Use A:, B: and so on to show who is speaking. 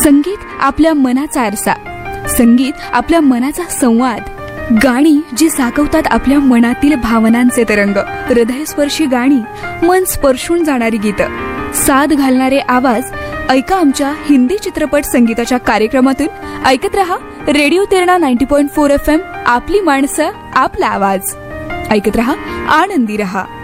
A: संगीत आपल्या मनाचा आरसा, संगीत आपल्या मनाचा संवाद, गाणी जी जागवतात आपल्या मनातील भावनांचे तरंग, हृदयस्पर्शी गाणी, मन स्पर्शून जाणारी गीतं, साद घालणारे आवाज. ऐका आमच्या हिंदी चित्रपट संगीताच्या कार्यक्रमातून. ऐकत रहा रेडिओ तेरणा 90.4 FM. आपली माणसं, आपला आवाज. ऐकत रहा, आनंदी रहा.